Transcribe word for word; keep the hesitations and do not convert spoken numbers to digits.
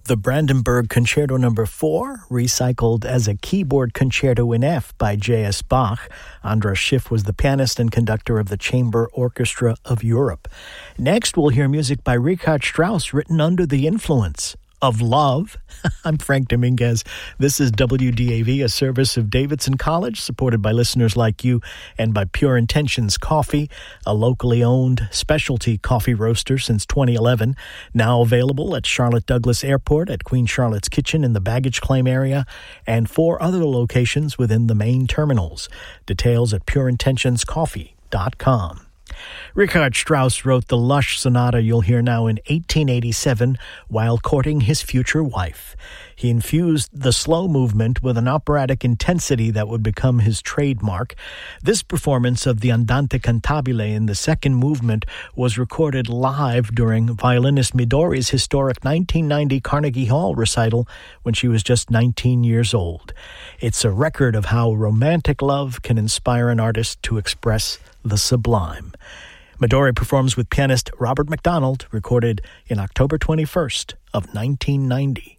The Brandenburg Concerto Number four, recycled as a keyboard concerto in F by J S Bach. Andras Schiff was the pianist and conductor of the Chamber Orchestra of Europe. Next, we'll hear music by Richard Strauss written under the influence of love. I'm Frank Dominguez. This is W D A V, a service of Davidson College, supported by listeners like you and by Pure Intentions Coffee, a locally owned specialty coffee roaster since twenty eleven, now available at Charlotte Douglas Airport, at Queen Charlotte's Kitchen in the baggage claim area, and four other locations within the main terminals. Details at pure intentions coffee dot com. Richard Strauss wrote the lush sonata you'll hear now in eighteen eighty-seven while courting his future wife. He infused the slow movement with an operatic intensity that would become his trademark. This performance of the Andante Cantabile in the second movement was recorded live during violinist Midori's historic nineteen ninety Carnegie Hall recital when she was just nineteen years old. It's a record of how romantic love can inspire an artist to express the sublime. Midori performs with pianist Robert MacDonald, recorded in October twenty-first of nineteen ninety.